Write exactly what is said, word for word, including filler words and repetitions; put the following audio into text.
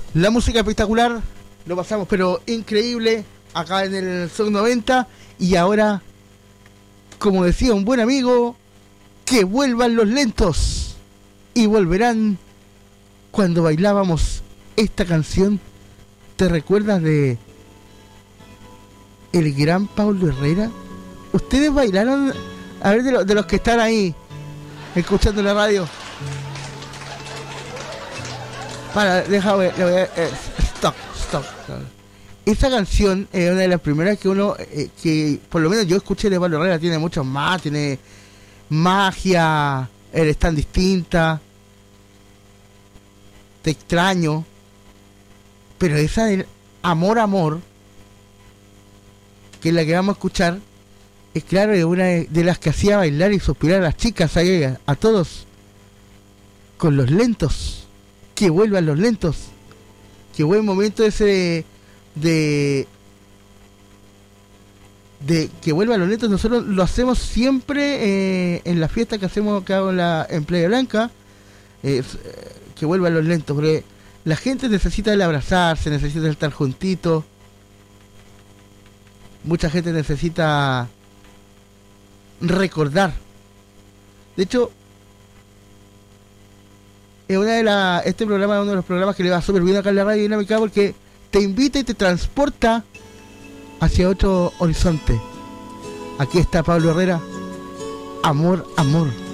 La música espectacular, lo pasamos, pero increíble, acá en el Sub noventa. Y ahora, como decía un buen amigo, que vuelvan los lentos. Y volverán cuando bailábamos esta canción. ¿Te recuerdas de el gran Pablo Herrera? ¿Ustedes bailaron? A ver, de, lo, de los que están ahí, escuchando la radio. Para, déjame, eh, stop, stop, stop. Esa canción es una de las primeras que uno, eh, que por lo menos yo escuché de Pablo Herrera. Tiene mucho más, tiene magia, eres tan distinta, te extraño. Pero esa del amor, amor, que es la que vamos a escuchar, es claro, es una de las que hacía bailar y suspirar a las chicas, a, a todos, con los lentos. Que vuelvan los lentos. Qué buen momento ese de, de de que vuelvan los lentos. Nosotros lo hacemos siempre eh, en la fiesta que hacemos acá en, la, en Playa Blanca. Eh, que vuelvan los lentos, porque la gente necesita el abrazarse, necesita el estar juntitos. Mucha gente necesita recordar. De hecho, es una de la, este programa es uno de los programas que le va súper bien acá en la Radio Dinámica, porque te invita y te transporta hacia otro horizonte. Aquí está Pablo Herrera, amor, amor.